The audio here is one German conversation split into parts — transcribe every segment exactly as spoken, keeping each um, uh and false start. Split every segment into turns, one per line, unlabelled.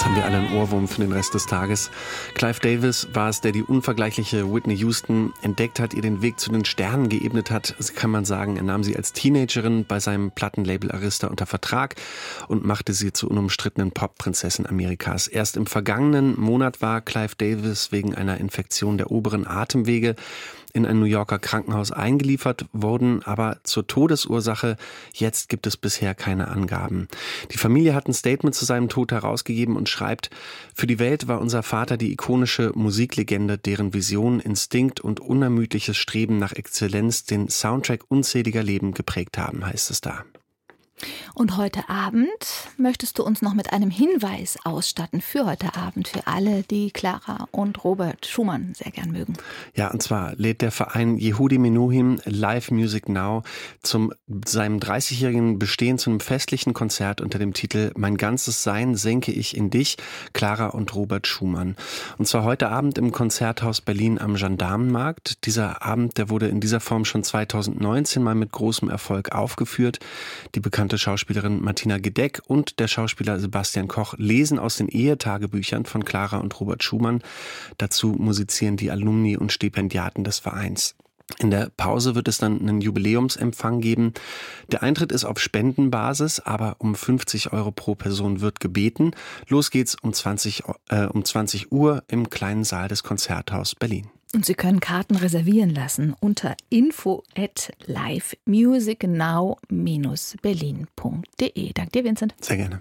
Jetzt haben wir alle einen Ohrwurm für den Rest des Tages. Clive Davis war es, der die unvergleichliche Whitney Houston entdeckt hat, ihr den Weg zu den Sternen geebnet hat. Das kann man sagen, er nahm sie als Teenagerin bei seinem Plattenlabel Arista unter Vertrag und machte sie zur unumstrittenen Pop-Prinzessin Amerikas. Erst im vergangenen Monat war Clive Davis wegen einer Infektion der oberen Atemwege in ein New Yorker Krankenhaus eingeliefert worden, aber zur Todesursache jetzt gibt es bisher keine Angaben. Die Familie hat ein Statement zu seinem Tod herausgegeben und schreibt: Für die Welt war unser Vater die ikonische Musiklegende, deren Vision, Instinkt und unermüdliches Streben nach Exzellenz den Soundtrack unzähliger Leben geprägt haben, heißt es da.
Und heute Abend möchtest du uns noch mit einem Hinweis ausstatten für heute Abend, für alle, die Clara und Robert Schumann sehr gern mögen.
Ja, und zwar lädt der Verein Yehudi Menuhin Live Music Now zum seinem dreißigjährigen Bestehen zu einem festlichen Konzert unter dem Titel Mein ganzes Sein senke ich in dich, Clara und Robert Schumann. Und zwar heute Abend im Konzerthaus Berlin am Gendarmenmarkt. Dieser Abend, der wurde in dieser Form schon zweitausendneunzehn mal mit großem Erfolg aufgeführt. Die bekannte Schauspielerin Martina Gedeck und der Schauspieler Sebastian Koch lesen aus den Ehetagebüchern von Clara und Robert Schumann. Dazu musizieren die Alumni und Stipendiaten des Vereins. In der Pause wird es dann einen Jubiläumsempfang geben. Der Eintritt ist auf Spendenbasis, aber um fünfzig Euro pro Person wird gebeten. Los geht's um zwanzig, äh, um zwanzig Uhr im kleinen Saal des Konzerthaus Berlin.
Und Sie können Karten reservieren lassen unter info at live music now dash berlin punkt de. Danke dir, Vincent.
Sehr gerne.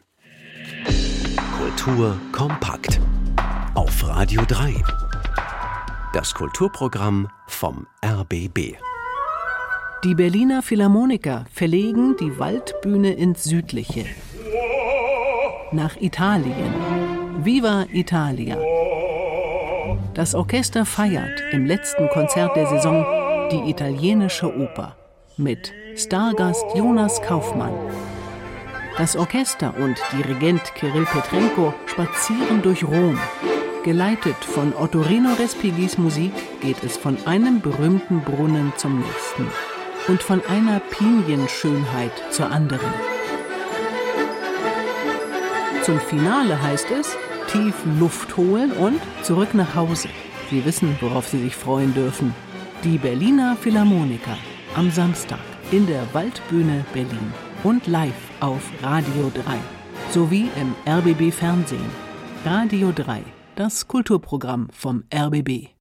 Kultur kompakt auf Radio drei. Das Kulturprogramm vom R B B.
Die Berliner Philharmoniker verlegen die Waldbühne ins Südliche. Nach Italien. Viva Italia. Das Orchester feiert im letzten Konzert der Saison die italienische Oper mit Stargast Jonas Kaufmann. Das Orchester und Dirigent Kirill Petrenko spazieren durch Rom. Geleitet von Ottorino Respigis Musik geht es von einem berühmten Brunnen zum nächsten und von einer Pinienschönheit zur anderen. Zum Finale heißt es: tief Luft holen und zurück nach Hause. Sie wissen, worauf Sie sich freuen dürfen. Die Berliner Philharmoniker am Samstag in der Waldbühne Berlin und live auf Radio drei sowie im R B B Fernsehen. Radio drei, das Kulturprogramm vom R B B.